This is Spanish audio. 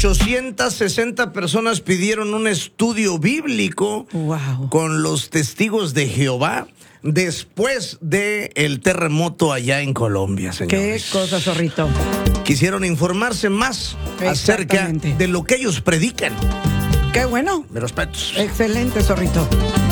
860 personas pidieron un estudio bíblico con los testigos de Jehová después del terremoto allá en Colombia, señores. Qué cosa, zorrito. Quisieron informarse más acerca de lo que ellos predican. Qué bueno. Mis respetos. Excelente, zorrito.